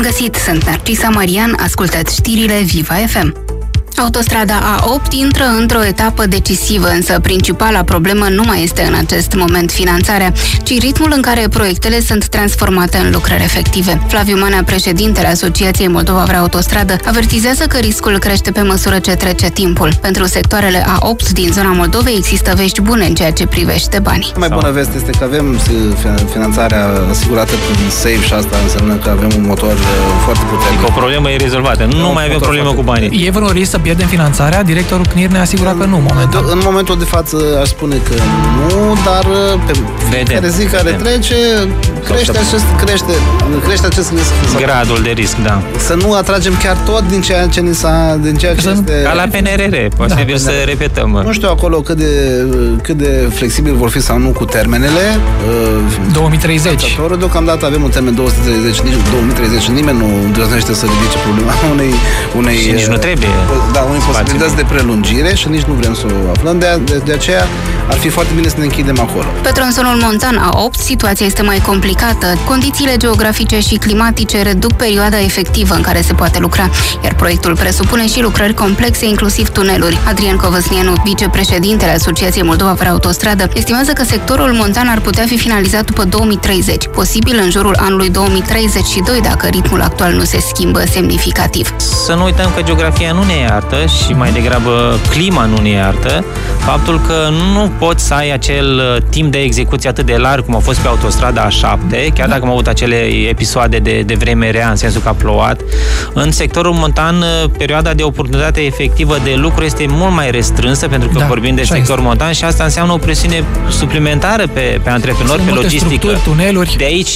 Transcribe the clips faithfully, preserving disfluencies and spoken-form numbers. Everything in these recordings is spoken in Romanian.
găsit, sunt Narcisa Marian, ascultați știrile Viva F M. Autostrada A opt intră într-o etapă decisivă, însă principala problemă nu mai este în acest moment finanțarea, ci ritmul în care proiectele sunt transformate în lucrări efective. Flaviu Manea, președintele Asociației Moldova Vrea Autostradă, avertizează că riscul crește pe măsură ce trece timpul. Pentru sectoarele A opt din zona Moldovei există vești bune în ceea ce privește banii. Mai bună veste este că avem finanțarea asigurată prin S A F E și asta înseamnă că avem un motor foarte puternic. O problemă e rezolvată. Nu, nu mai avem problemă cu banii. E vreun risc să pierdem finanțarea? Directorul C N I R ne asigură că nu, momentan. În momentul de față aș spune că nu, dar pe fiecare zi care vedem. trece crește acest, crește, crește acest risc. Gradul de risc, da. Să nu atragem chiar tot din ceea ce ni s-a, din ceea ce este... Ca la P N R R, posibil da, să repetăm. Nu știu acolo cât de, cât de flexibil vor fi sau nu cu termenele. două mii treizeci. Deocamdată avem un termen două mii treizeci, nici două mii treizeci, nimeni nu îndrăznește să ridice problema unei... unei și nici nu trebuie. Da, unei posibilități de prelungire și nici nu vrem să o aflăm, de, de, de aceea ar fi foarte bine să ne închidem acolo. Pe tronsonul montan A opt, situația este mai complicată. Condițiile geografice și climatice reduc perioada efectivă în care se poate lucra, iar proiectul presupune și lucrări complexe, inclusiv tuneluri. Adrian Covăsnianu, vicepreședintele Asociației Moldova Vrea Autostradă, estimează că sectorul montan ar putea fi finalizat după două mii treizeci, posibil în jurul anului două mii treizeci și doi, dacă ritmul actual nu se schimbă semnificativ. Să nu uităm că geografia nu ne iartă și mai degrabă clima nu ne iartă. Faptul că nu poți să ai acel timp de execuție atât de larg cum a fost pe autostrada A șapte, chiar dacă am avut acele episoade de, de vreme rea, în sensul că a plouat. În sectorul montan, perioada de oportunitate efectivă de lucru este mult mai restrânsă, pentru că da, vorbim de sector este. montan și asta înseamnă o presiune suplimentară pe, pe antreprenori, pe logistică. Tuneluri, de aici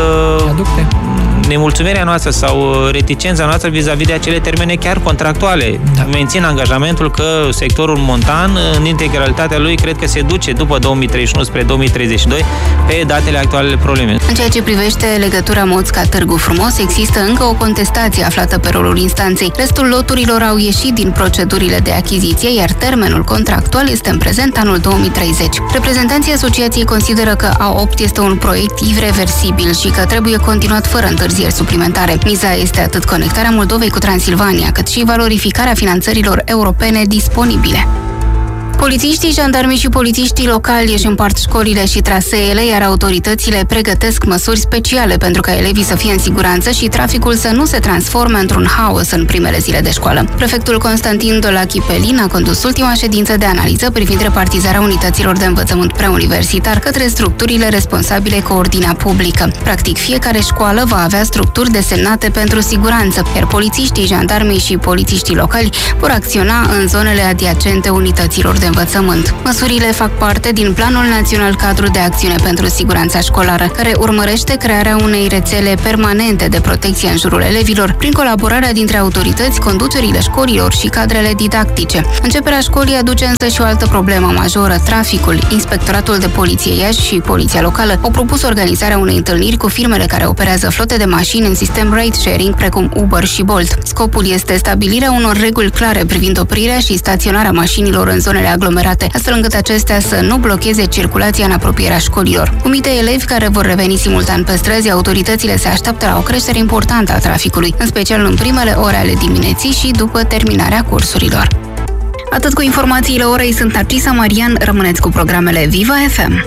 uh, nemulțumirea noastră sau reticența noastră vis-a-vis de acele termene chiar contractuale. Da. Mențin angajamentul că sectorul montan, în integralitatea lui, cred că se duce după două mii treizeci și unu spre două mii treizeci și doi pe datele actuale probleme. În ceea ce privește legătura Moțca-Târgu Frumos, există încă o contestație aflată pe rolul instanței. Restul loturilor au ieșit din procedurile de achiziție, iar termenul contractual este în prezent anul două mii treizeci. Reprezentanții asociației consideră că A opt este un proiect irreversibil și că trebuie continuat fără întârzieri suplimentare. Miza este atât conectarea Moldovei cu Transilvania, cât și valorificarea finanțărilor europene disponibile. Polițiștii, jandarmii și polițiștii locali își împart școlile și traseele, iar autoritățile pregătesc măsuri speciale pentru ca elevii să fie în siguranță și traficul să nu se transforme într-un haos în primele zile de școală. Prefectul Constantin Dolachi Pelin a condus ultima ședință de analiză privind repartizarea unităților de învățământ preuniversitar către structurile responsabile cu ordinea publică. Practic, fiecare școală va avea structuri desemnate pentru siguranță, iar polițiștii, jandarmii și polițiștii locali vor acționa în zonele adiacente unităților de învățământ. Măsurile fac parte din Planul Național Cadru de Acțiune pentru Siguranța Școlară, care urmărește crearea unei rețele permanente de protecție în jurul elevilor, prin colaborarea dintre autorități, conducerile școlilor și cadrele didactice. Începerea școlii aduce însă și o altă problemă majoră, traficul. Inspectoratul de Poliție Iași și Poliția Locală au propus organizarea unei întâlniri cu firmele care operează flote de mașini în sistem ride-sharing, precum Uber și Bolt. Scopul este stabilirea unor reguli clare privind oprirea și staționarea mașinilor în zonele aglomerate, astfel încât acestea să nu blocheze circulația în apropierea școlilor. Cu mii de elevi care vor reveni simultan pe străzi, autoritățile se așteaptă la o creștere importantă a traficului, în special în primele ore ale dimineții și după terminarea cursurilor. Atât cu informațiile orei, sunt Narcisa Marian, rămâneți cu programele Viva F M.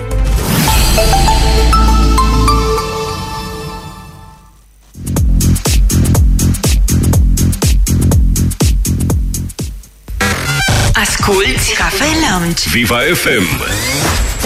Asculți Cafe Lounge. Viva F M.